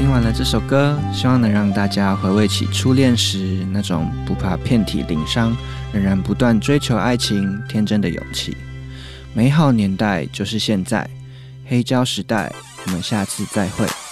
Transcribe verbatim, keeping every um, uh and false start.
听完了这首歌，希望能让大家回味起初恋时那种不怕遍体鳞伤，仍然不断追求爱情天真的勇气。美好年代就是现在，黑胶时代，我们下次再会。